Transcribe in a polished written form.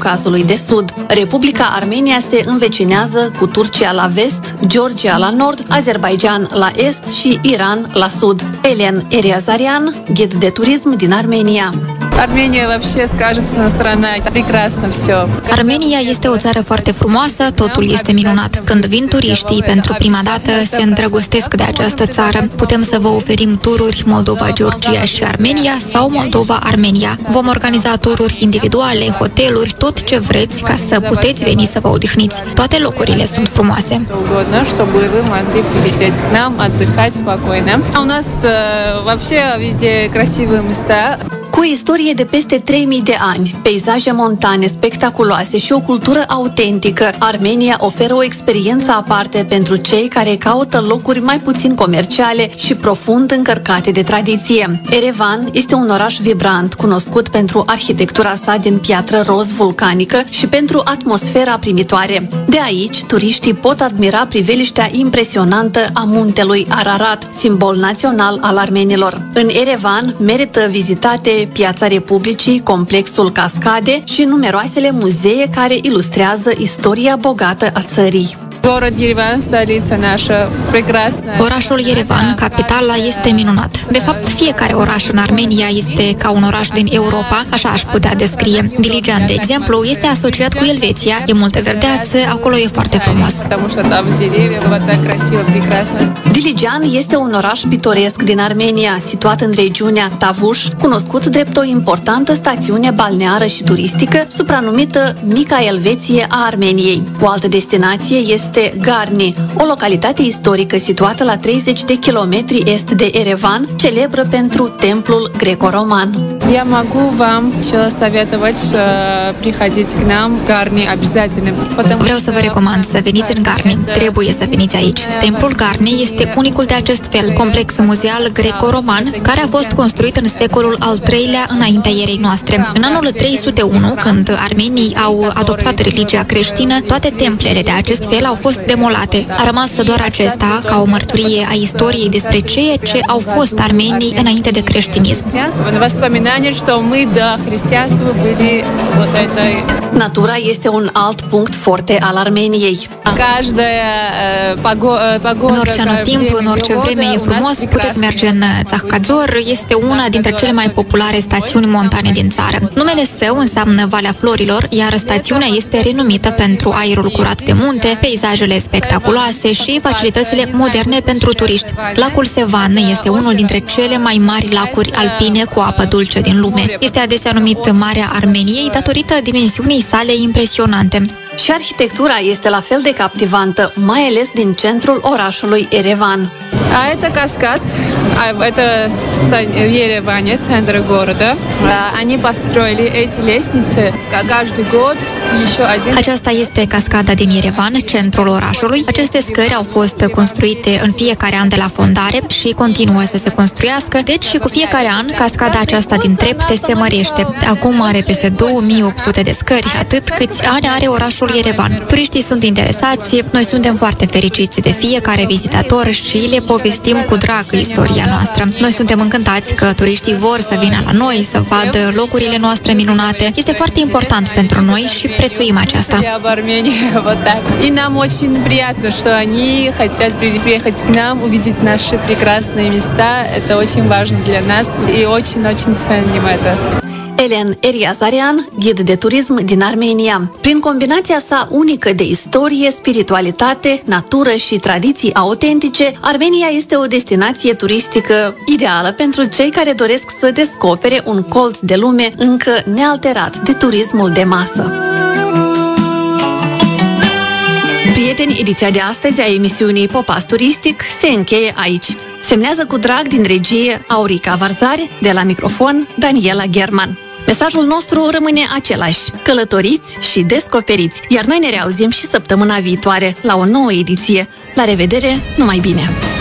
Caucazului de Sud. Republica Armenia se învecinează cu Turcia la vest, Georgia la nord, Azerbaidjan la est și Iran la sud. Elen Eriazarian, ghid de turism din Armenia. Armenia вообще сказочная страна, это прекрасно все. Armenia este o țară foarte frumoasă, totul este minunat. Când vin turiștii pentru prima dată, se îndrăgostesc de această țară. Putem să vă oferim tururi Moldova, Georgia și Armenia sau Moldova, Armenia. Vom organiza tururi individuale, hoteluri, tot ce vreți ca să puteți veni să vă odihniți. Toate locurile sunt frumoase. Чтобы вы могли прилететь к нам, отдыхать спокойно. У нас вообще везде красивые места. Cu istorie de peste 3000 de ani, peisaje montane spectaculoase și o cultură autentică, Armenia oferă o experiență aparte pentru cei care caută locuri mai puțin comerciale și profund încărcate de tradiție. Erevan este un oraș vibrant, cunoscut pentru arhitectura sa din piatră roz vulcanică și pentru atmosfera primitoare. De aici, turiștii pot admira priveliștea impresionantă a muntelui Ararat, simbol național al armenilor. În Erevan merită vizitate Piața Republicii, complexul Cascade și numeroasele muzee care ilustrează istoria bogată a țării. Orașul Yerevan, capitala, este minunat. De fapt, fiecare oraș în Armenia este ca un oraș din Europa, așa aș putea descrie. Dilijan, de exemplu, este asociat cu Elveția, e multă verdeață, acolo e foarte frumos. Dilijan este un oraș pitoresc din Armenia, situat în regiunea Tavuș, cunoscut drept o importantă stațiune balneară și turistică, supranumită Mica Elveție a Armeniei. O altă destinație este Garni, o localitate istorică situată la 30 de kilometri est de Erevan, celebră pentru templul greco-roman. Я могу вам еще советовать приходить к нам в Гарни обязательно. Vreau să vă recomand să veniți în Garni. Trebuie să veniți aici. Templul Garni este unicul de acest fel, complex muzeal greco-roman, care a fost construit în secolul al III-lea înaintea erei noastre. În anul 301, când armenii au adoptat religia creștină, toate templele de acest fel au fost demolate. A rămas doar acesta ca o mărturie a istoriei despre ceea ce au fost armenii înainte de creștinism. Natura este un alt punct forte al Armeniei. În orice anotimp, în orice vreme e frumos, puteți merge în Tsahkadzor, este una dintre cele mai populare stațiuni montane din țară. Numele său înseamnă Valea Florilor, iar stațiunea este renumită pentru aerul curat de munte, peisajele spectaculoase și facilitățile moderne pentru turiști. Lacul Sevan este unul dintre cele mai mari lacuri alpine cu apă dulce din lume. Este adesea numit Marea Armeniei datorită dimensiunii sale impresionante. Și arhitectura este la fel de captivantă, mai ales din centrul orașului Erevan. Это каскад, это в Ереване, центр города. Они построили эти лестницы каждый год. Aceasta este cascada din Yerevan, centrul orașului. Aceste scări au fost construite în fiecare an de la fondare și continuă să se construiască, deci și cu fiecare an cascada aceasta din trepte se mărește. Acum are peste 2800 de scări, atât câți ani are orașul Yerevan. Turiștii sunt interesați, noi suntem foarte fericiți de fiecare vizitator și le povestim cu drag istoria noastră. Noi suntem încântați că turiștii vor să vină la noi, să vadă locurile noastre minunate. Este foarte important pentru noi și prețuim aceasta. И нам очень приятно, что они хотят приехать к нам, увидеть наши прекрасные места. Это очень важно для нас и очень-очень ценим это. Elen Eriazarian, ghid de turism din Armenia. Prin combinația sa unică de istorie, spiritualitate, natură și tradiții autentice, Armenia este o destinație turistică ideală pentru cei care doresc să descopere un colț de lume încă nealterat de turismul de masă. Prieteni, ediția de astăzi a emisiunii Popas Turistic se încheie aici. Semnează cu drag din regie Aurica Varzari, de la microfon Daniela German. Mesajul nostru rămâne același: călătoriți și descoperiți, iar noi ne reauzim și săptămâna viitoare la o nouă ediție. La revedere, numai bine!